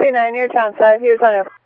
29 near town side. He was on a